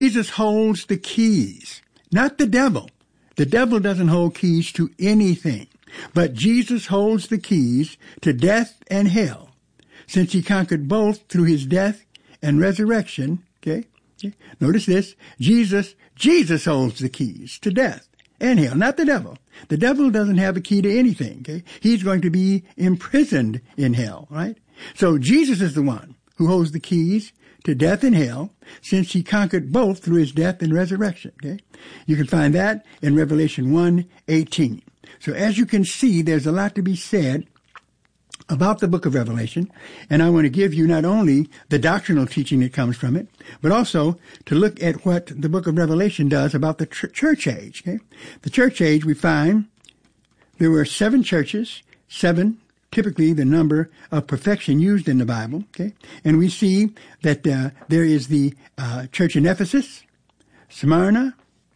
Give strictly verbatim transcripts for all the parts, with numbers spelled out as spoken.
Jesus holds the keys, not the devil. The devil doesn't hold keys to anything, but Jesus holds the keys to death and hell, since he conquered both through his death and resurrection. Okay? okay? Notice this. Jesus, Jesus holds the keys to death and hell, not the devil. The devil doesn't have a key to anything. Okay? He's going to be imprisoned in hell, right? So Jesus is the one who holds the keys to death and hell, since he conquered both through his death and resurrection. Okay? You can find that in Revelation one eighteen. So as you can see, there's a lot to be said about the book of Revelation, and I want to give you not only the doctrinal teaching that comes from it, but also to look at what the book of Revelation does about the tr- church age. Okay? The church age, we find there were seven churches, seven typically the number of perfection used in the Bible. Okay? And we see that uh, there is the uh, church in Ephesus, Smyrna,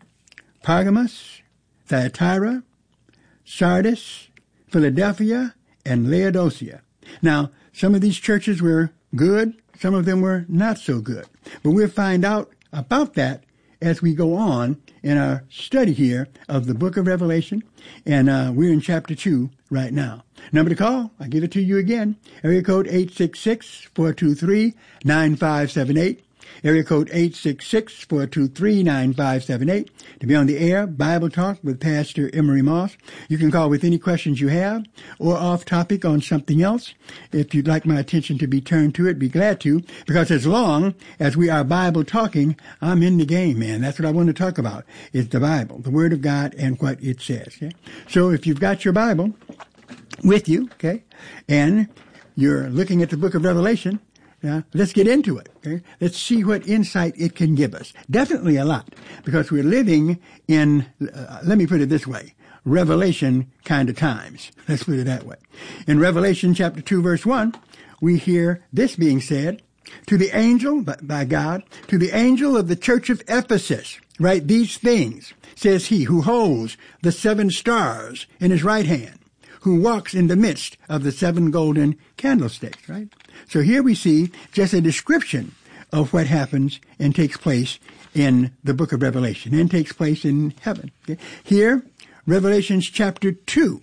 Pergamos, Thyatira, Sardis, Philadelphia, and Laodicea. Now, some of these churches were good, some of them were not so good. But we'll find out about that as we go on in our study here of the book of Revelation. And uh, we're in chapter two right now. Number to call, I'll give it to you again. Area code eight six six, four two three, nine five seven eight. Area code eight six six, four two three, nine five seven eight. To be on the air, Bible Talk with Pastor Emery Moss. You can call with any questions you have or off topic on something else. If you'd like my attention to be turned to it, be glad to, because as long as we are Bible talking, I'm in the game, man. That's what I want to talk about, is the Bible, the Word of God, and what it says. Okay? So if you've got your Bible with you, okay, and you're looking at the book of Revelation, Uh, let's get into it. Okay? Let's see what insight it can give us. Definitely a lot, because we're living in, uh, let me put it this way, Revelation kind of times. Let's put it that way. In Revelation chapter two, verse one, we hear this being said, to the angel, by, by God, to the angel of the church of Ephesus, write these things, says he who holds the seven stars in his right hand, who walks in the midst of the seven golden candlesticks, right? So here we see just a description of what happens and takes place in the book of Revelation and takes place in heaven. Okay? Here, Revelations chapter two,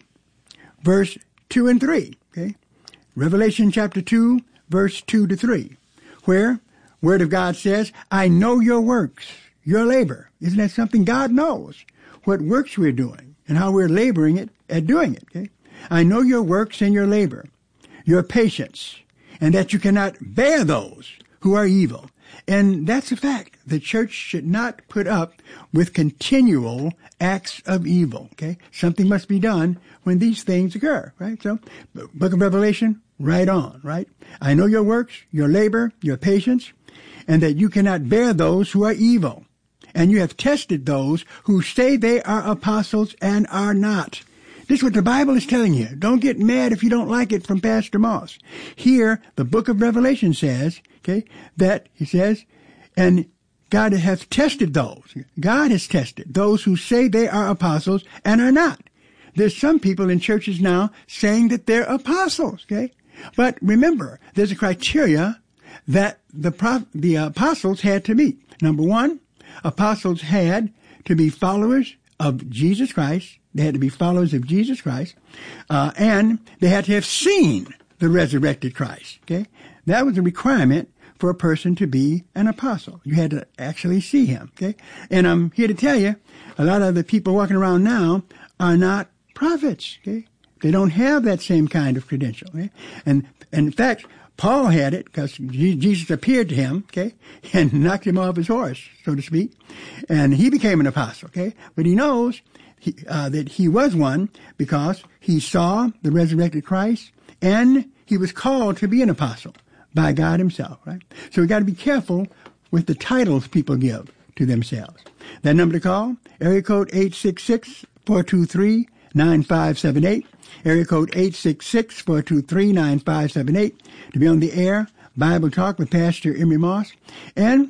verse two and three. Okay? Revelation chapter two, verse two to three, where Word of God says, I know your works, your labor. Isn't that something? God knows what works we're doing and how we're laboring it at doing it. Okay? I know your works and your labor, your patience, and that you cannot bear those who are evil. And that's a fact. The church should not put up with continual acts of evil. Okay? Something must be done when these things occur, right? So, book of Revelation, right on, right? I know your works, your labor, your patience, and that you cannot bear those who are evil. And you have tested those who say they are apostles and are not. This is what the Bible is telling you. Don't get mad if you don't like it from Pastor Moss. Here, the book of Revelation says, okay, that he says, and God has tested those. God has tested those who say they are apostles and are not. There's some people in churches now saying that they're apostles, okay? But remember, there's a criteria that the prof- the apostles had to meet. Number one, apostles had to be followers of Jesus Christ. They had to be followers of Jesus Christ, uh, and they had to have seen the resurrected Christ. Okay, that was a requirement for a person to be an apostle. You had to actually see him. Okay, and I'm here to tell you, a lot of the people walking around now are not prophets. Okay, they don't have that same kind of credential. Okay? And, and in fact, Paul had it because Jesus appeared to him, okay, and knocked him off his horse, so to speak, and he became an apostle. Okay, but he knows. He, uh, that he was one because he saw the resurrected Christ and he was called to be an apostle by God himself, right? So we got to be careful with the titles people give to themselves. That number to call, area code eight six six, four two three, nine five seven eight, area code eight six six, four two three, nine five seven eight, to be on the air, Bible Talk with Pastor Emery Moss. And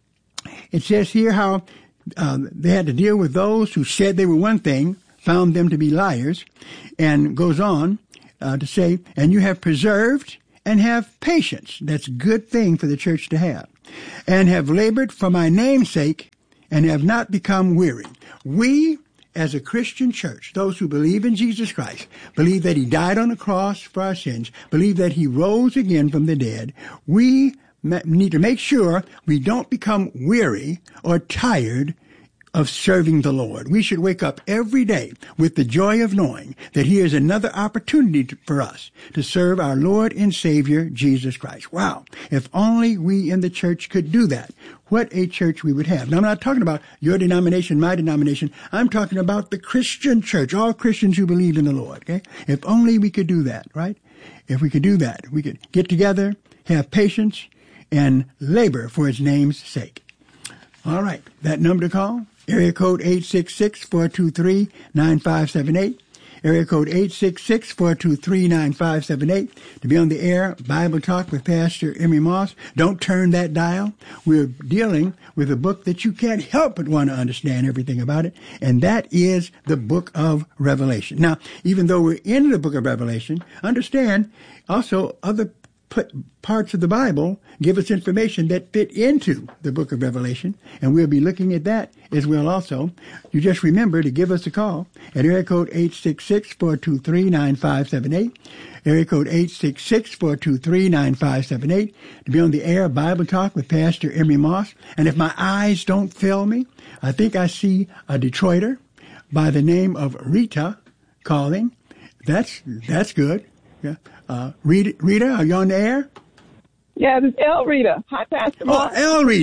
it says here how Uh, they had to deal with those who said they were one thing, found them to be liars, and goes on uh, to say, and you have preserved and have patience. That's a good thing for the church to have. and have labored for my name's sake and have not become weary. We, as a Christian church, those who believe in Jesus Christ, believe that he died on the cross for our sins, believe that he rose again from the dead, we need to make sure we don't become weary or tired of serving the Lord. We should wake up every day with the joy of knowing that here's another opportunity to, for us to serve our Lord and Savior, Jesus Christ. Wow. If only we in the church could do that. What a church we would have. Now, I'm not talking about your denomination, my denomination. I'm talking about the Christian church, all Christians who believe in the Lord, okay? If only we could do that, right? If we could do that, we could get together, have patience, and labor for his name's sake. All right. That number to call? Area code eight six six, four two three, nine five seven eight. Area code eight six six, four two three, nine five seven eight. To be on the air, Bible Talk with Pastor Emery Moss. Don't turn that dial. We're dealing with a book that you can't help but want to understand everything about it, and that is the book of Revelation. Now, even though we're in the book of Revelation, understand also other parts of the Bible give us information that fit into the book of Revelation, and we'll be looking at that as well also. You just remember to give us a call at area code eight six six, four two three, nine five seven eight, area code eight six six, four two three, nine five seven eight, to be on the air, Bible Talk with Pastor Emery Moss. And if my eyes don't fail me, I think I see a Detroiter by the name of Rita calling. That's, that's good. Yeah. Uh, Rita, Rita, are you on the air? Yeah, this is El Rita. Hi, Pastor Mark. Oh, El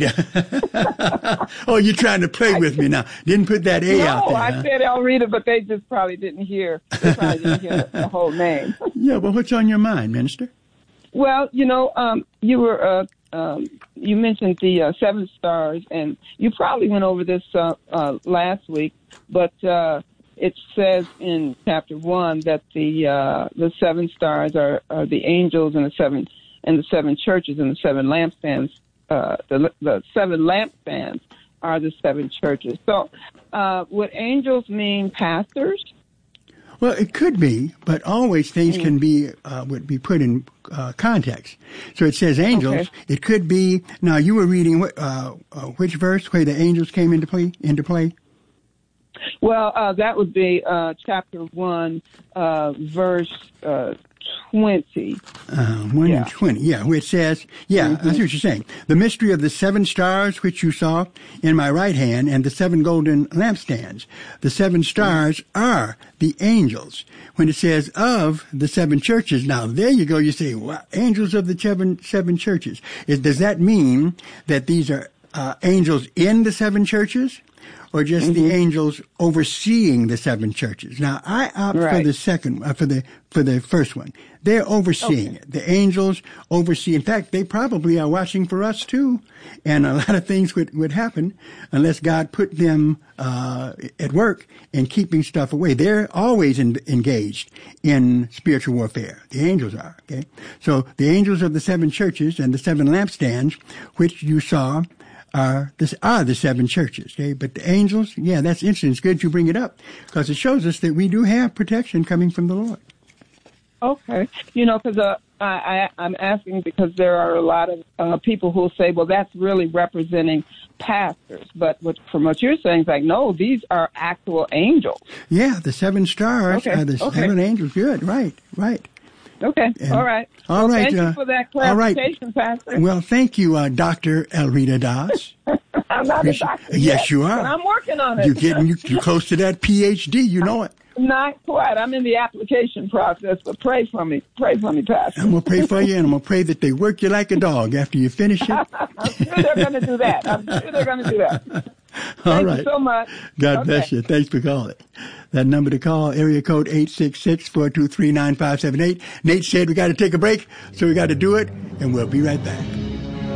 Rita. Oh, you're trying to play with me now. Didn't put that A no, out there. No, I huh? said El Rita, but they just probably didn't hear. They probably didn't hear the whole name. Yeah, but what's on your mind, Minister? Well, you know, um, you were uh, um, you mentioned the uh, seven stars, and you probably went over this uh, uh, last week, but. Uh, It says in chapter one that the uh, the seven stars are, are the angels and the seven and the seven churches and the seven lampstands. Uh, the the seven lampstands are the seven churches. So, uh, would angels mean pastors? Well, it could be, but always things mm. can be uh, would be put in uh, context. So it says angels. Okay. It could be. Now you were reading uh, uh, which verse where the angels came into play into play. Well, uh, that would be uh, chapter one, uh, verse uh, twenty. Uh, one yeah. and twenty, yeah, where it says, yeah, mm-hmm. that's what you're saying. The mystery of the seven stars which you saw in my right hand and the seven golden lampstands. The seven stars mm-hmm. are the angels. When it says of the seven churches, now there you go, you say, well, angels of the seven, seven churches. Is, does that mean that these are uh, angels in the seven churches? Or just mm-hmm. the angels overseeing the seven churches. Now, I opt right. for the second, uh, for the for the first one. They're overseeing okay. it. The angels oversee. In fact, they probably are watching for us too. And a lot of things would, would happen unless God put them uh, at work in keeping stuff away. They're always in, engaged in spiritual warfare. The angels are. Okay, so the angels of the seven churches and the seven lampstands, which you saw. Are this are the seven churches, okay? But the angels, yeah, that's interesting. It's good you bring it up because it shows us that we do have protection coming from the Lord. Okay, you know, because uh, I, I I'm asking because there are a lot of uh, people who will say, well, that's really representing pastors. But what, from what you're saying, it's like, no, these are actual angels. Yeah, the seven stars okay. are the okay. seven angels. Good, right, right. Okay. And, all right. All well, right. Thank uh, you for that clarification, all right. Pastor. Well, thank you, uh, Doctor Elrita Das. I'm not Appreciate, a doctor. Yes, yet, you are. But I'm working on it. You're getting you, you're close to that P H D. You know it. Not quite. I'm in the application process, but pray for me. Pray for me, Pastor. I'm going to pray for you, and I'm going to pray that they work you like a dog after you finish it. I'm sure they're going to do that. I'm sure they're going to do that. All Thank right. you so much. God okay. bless you. Thanks for calling. That number to call, area code eight six six, four two three, nine five seven eight. Nate said we got to take a break, so we got to do it, and we'll be right back.